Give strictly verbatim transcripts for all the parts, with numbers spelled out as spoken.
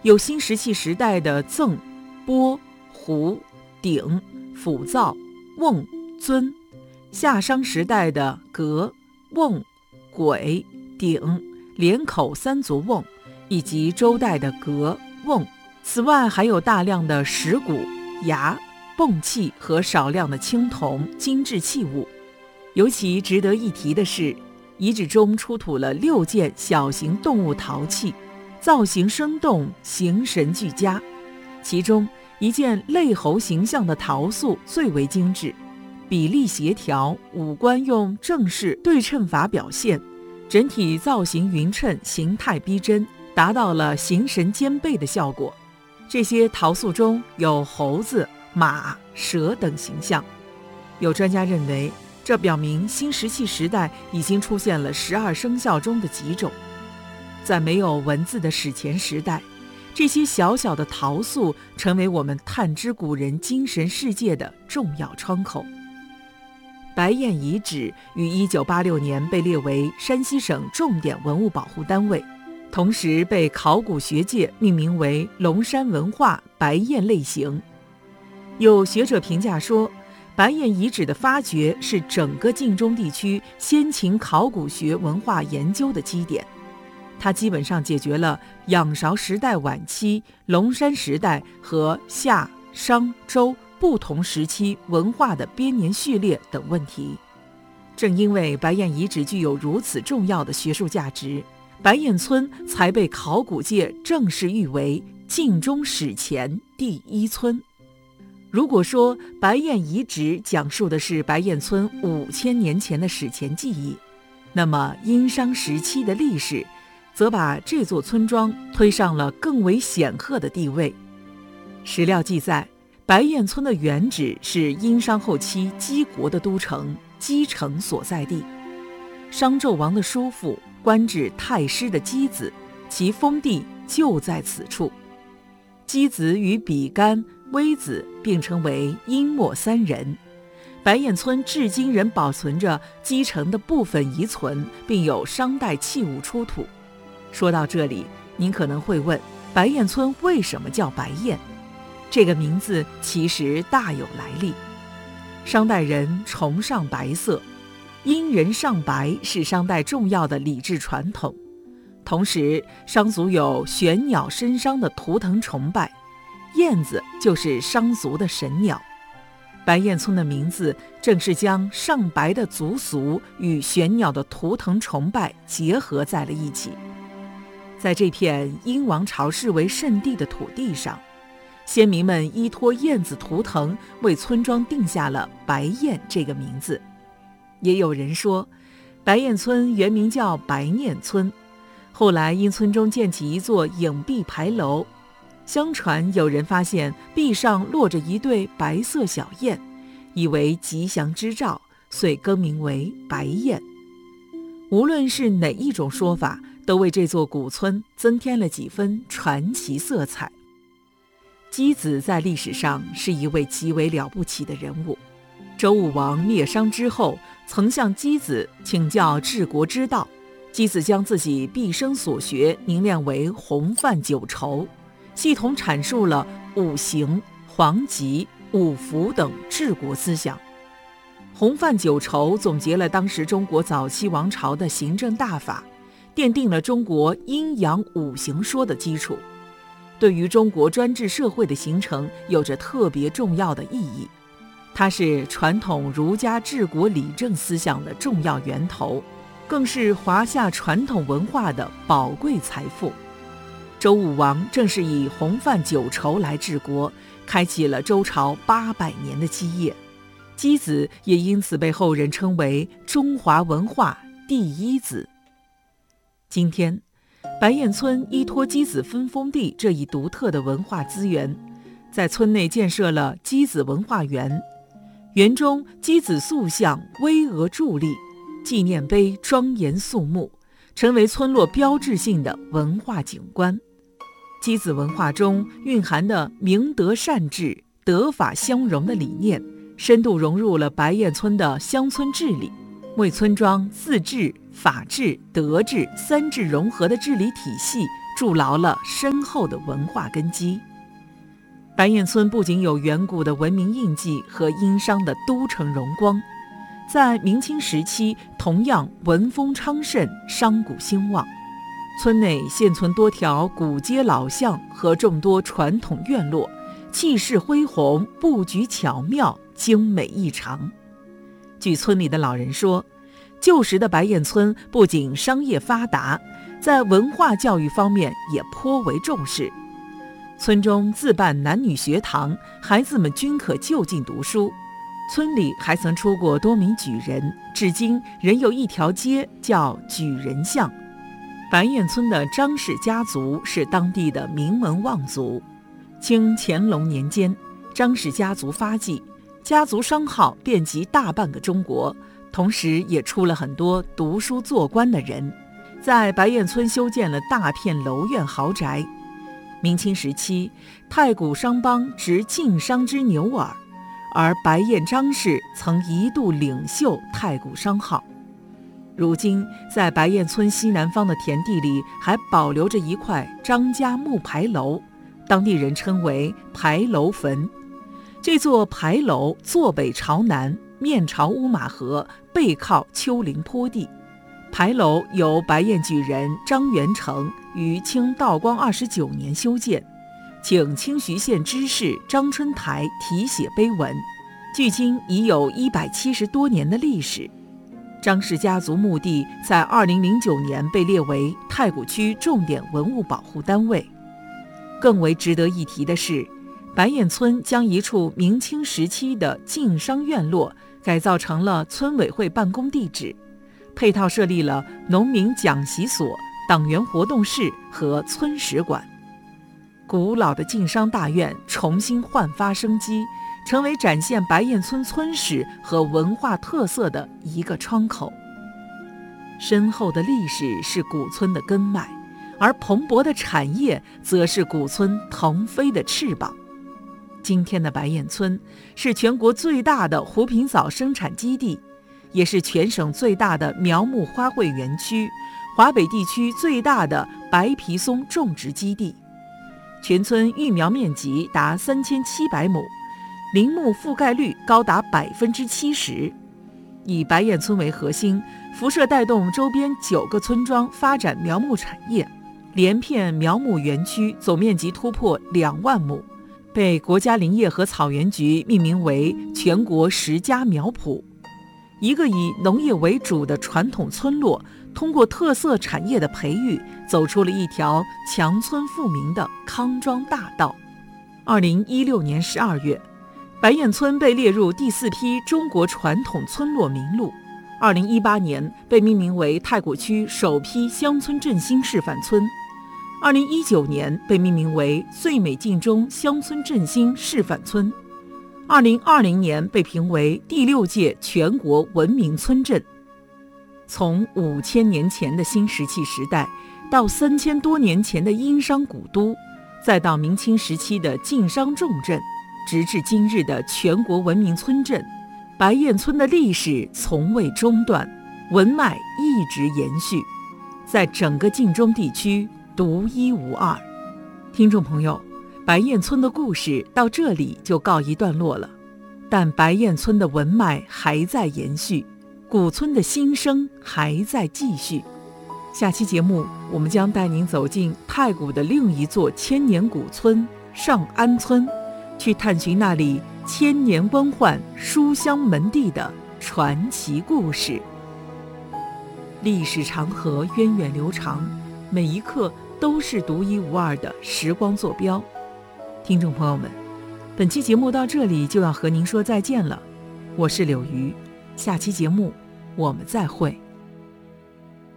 有新石器时代的锃、钋、胡、鼎、辅造、瓮、尊，夏商时代的革、瓮、簋、鼎、连口三足瓮，以及周代的革、瓮。此外还有大量的石鼓、牙、泵器和少量的青铜精致器物。尤其值得一提的是，遗址中出土了六件小型动物陶器，造型生动，形神俱佳。其中一件类猴形象的陶塑最为精致，比例协调，五官用正式对称法表现，整体造型匀称，形态逼真，达到了形神兼备的效果。这些陶塑中有猴子、马、蛇等形象。有专家认为，这表明新石器时代已经出现了十二生肖中的几种。在没有文字的史前时代，这些小小的陶塑成为我们探知古人精神世界的重要窗口。白燕遗址于一九八六年被列为山西省重点文物保护单位，同时被考古学界命名为龙山文化白燕类型。有学者评价说，白燕遗址的发掘是整个晋中地区先秦考古学文化研究的基点，它基本上解决了仰韶时代晚期、龙山时代和夏、商、周不同时期文化的编年序列等问题。正因为白燕遗址具有如此重要的学术价值，白燕村才被考古界正式誉为晋中史前第一村。如果说白燕遗址讲述的是白燕村五千年前的史前记忆，那么殷商时期的历史则把这座村庄推上了更为显赫的地位。史料记载，白燕村的原址是殷商后期姬国的都城姬城所在地，商纣王的叔父官至太师的姬子，其封地就在此处。姬子与比干、微子并称为殷末三人。白燕村至今仍保存着姬城的部分遗存，并有商代器物出土。说到这里，您可能会问，白燕村为什么叫白燕？这个名字其实大有来历。商代人崇尚白色，殷人上白是商代重要的礼制传统。同时，商族有玄鸟申商的图腾崇拜，燕子就是商族的神鸟。白燕村的名字正是将上白的族俗与玄鸟的图腾崇拜结合在了一起。在这片殷王朝视为圣地的土地上，先民们依托燕子图腾为村庄定下了白燕这个名字。也有人说，白燕村原名叫白念村，后来因村中建起一座影壁牌楼，相传有人发现壁上落着一对白色小燕，以为吉祥之兆，遂更名为白燕。无论是哪一种说法，都为这座古村增添了几分传奇色彩。姬子在历史上是一位极为了不起的人物。周武王灭商之后，曾向姬子请教治国之道，姬子将自己毕生所学凝练为洪范九畴，系统阐述了五行、黄极、五福等治国思想。洪范九畴总结了当时中国早期王朝的行政大法，奠定了中国阴阳五行说的基础，对于中国专制社会的形成有着特别重要的意义。它是传统儒家治国理政思想的重要源头，更是华夏传统文化的宝贵财富。周武王正是以洪范九畴来治国，开启了周朝八百年的基业。姬子也因此被后人称为中华文化第一子。今天，白燕村依托姬子分封地这一独特的文化资源，在村内建设了姬子文化园。园中姬子塑像巍峨伫立，纪念碑庄严肃穆，成为村落标志性的文化景观。姬子文化中蕴含的明德善治、德法相融的理念，深度融入了白燕村的乡村治理，为村庄自治、法治、德治三治融合的治理体系筑牢了深厚的文化根基。白燕村不仅有远古的文明印记和殷商的都城荣光，在明清时期同样文风昌盛，商贾兴旺。村内现存多条古街老巷和众多传统院落，气势恢宏，布局巧妙，精美异常。据村里的老人说，旧时的白燕村不仅商业发达，在文化教育方面也颇为重视。村中自办男女学堂，孩子们均可就近读书。村里还曾出过多名举人，至今仍有一条街叫举人巷。白燕村的张氏家族是当地的名门望族。清乾隆年间，张氏家族发迹，家族商号遍及大半个中国，同时也出了很多读书做官的人，在白燕村修建了大片楼院豪宅。明清时期，太谷商帮执晋商之牛耳，而白燕张氏曾一度领袖太谷商号。如今，在白燕村西南方的田地里，还保留着一块张家木牌楼，当地人称为牌楼坟。这座牌楼坐北朝南，面朝乌马河，背靠丘陵坡地。牌楼由白燕举人张元成于清道光二十九年修建，请清徐县知事张春台题写碑文，距今已有一百七十多年的历史。张氏家族墓地在二零零九年被列为太谷区重点文物保护单位。更为值得一提的是，白燕村将一处明清时期的晋商院落改造成了村委会办公地址，配套设立了农民讲习所、党员活动室和村史馆。古老的晋商大院重新焕发生机，成为展现白燕村村史和文化特色的一个窗口。深厚的历史是古村的根脉，而蓬勃的产业则是古村腾飞的翅膀。今天的白燕村是全国最大的虎皮枣生产基地，也是全省最大的苗木花卉园区，华北地区最大的白皮松种植基地。全村育苗面积达三千七百亩，林木覆盖率高达百分之七十。以白燕村为核心，辐射带动周边九个村庄发展苗木产业，连片苗木园区总面积突破两万亩，被国家林业和草原局命名为全国十佳苗圃。一个以农业为主的传统村落，通过特色产业的培育，走出了一条强村富民的康庄大道。二零一六年十二月，白燕村被列入第四批中国传统村落名录。二零一八年被命名为太谷区首批乡村振兴示范村。二零一九年被命名为最美晋中乡村振兴示范村。二零二零年被评为第六届全国文明村镇。从五千年前的新石器时代，到三千多年前的殷商古都，再到明清时期的晋商重镇，直至今日的全国文明村镇，白燕村的历史从未中断，文脉一直延续，在整个晋中地区独一无二。听众朋友，白燕村的故事到这里就告一段落了，但白燕村的文脉还在延续，古村的新生还在继续。下期节目我们将带您走进太谷的另一座千年古村上安村，去探寻那里千年官宦书香门第的传奇故事。历史长河源远流长，每一刻都是独一无二的时光坐标。听众朋友们，本期节目到这里就要和您说再见了，我是柳鱼，下期节目我们再会。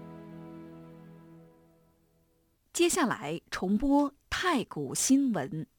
接下来重播太谷新闻。